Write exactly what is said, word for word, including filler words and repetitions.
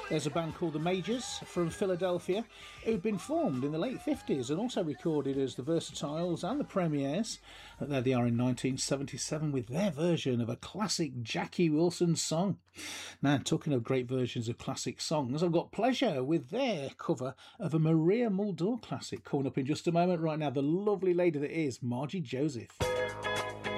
There's a band called The Majors from Philadelphia who'd been formed in the late fifties and also recorded as the Versatiles and the Premiers. There they are in nineteen seventy-seven with their version of a classic Jackie Wilson song. Now, talking of great versions of classic songs, I've got pleasure with their cover of a Maria Muldaur classic coming up in just a moment. Right now, the lovely lady that is Margie Joseph.